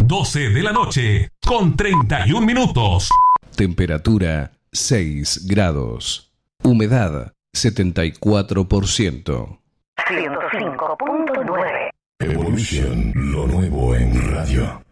12 de la noche, con 31 minutos. Temperatura 6 grados. Humedad 74%. 105.9. Evolution, lo nuevo en radio.